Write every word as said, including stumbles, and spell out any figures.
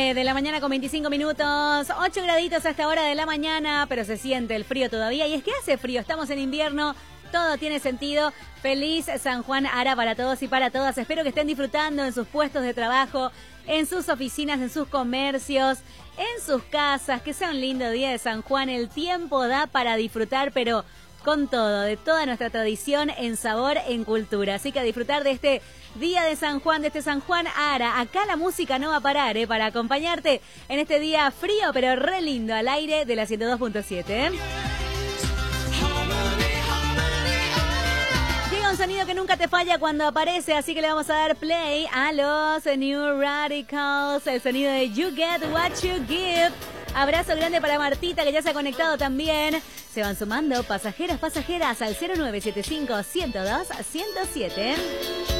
nueve de la mañana con veinticinco minutos, ocho graditos a esta hora de la mañana, pero se siente el frío todavía. Y es que hace frío, estamos en invierno, todo tiene sentido. Feliz San Juan Ara para todos y para todas. Espero que estén disfrutando en sus puestos de trabajo, en sus oficinas, en sus comercios, en sus casas. Que sea un lindo día de San Juan. El tiempo da para disfrutar, pero con todo, de toda nuestra tradición en sabor, en cultura. Así que a disfrutar de este día de San Juan, de este San Juan Ara. Acá la música no va a parar, ¿eh? Para acompañarte en este día frío, pero re lindo, al aire de la ciento dos punto siete. ¿eh? Llega un sonido que nunca te falla cuando aparece, así que le vamos a dar play a los New Radicals, el sonido de You Get What You Give. Abrazo grande para Martita, que ya se ha conectado también. Se van sumando pasajeros, pasajeras al cero nueve siete cinco, uno cero dos, uno cero siete.